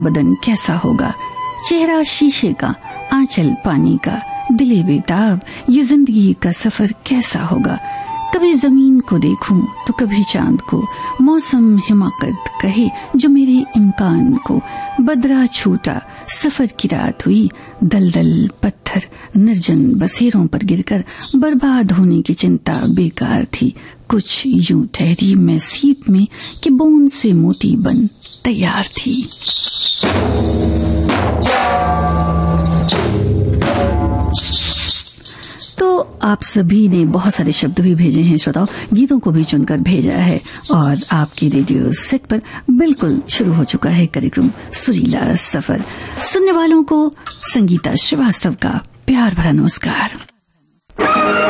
बदन कैसा होगा, चेहरा शीशे का, आंचल पानी का, दिले बेताब, ये जिंदगी का सफर कैसा होगा। कभी जमीन को देखूं तो कभी चांद को, मौसम हिमाकत कहे जो मेरे इम्कान को। बदरा छूटा सफर की रात हुई, दलदल पत्थर निर्जन बसेरों पर गिरकर बर्बाद होने की चिंता बेकार थी। कुछ यूं ठहरी मैं सीप में कि बूंद से मोती बन तैयार थी। आप सभी ने बहुत सारे शब्द भी भेजे हैं श्रोताओं, गीतों को भी चुनकर भेजा है और आपके रेडियो सेट पर बिल्कुल शुरू हो चुका है कार्यक्रम सुरीला सफर। सुनने वालों को संगीता श्रीवास्तव का प्यार भरा नमस्कार।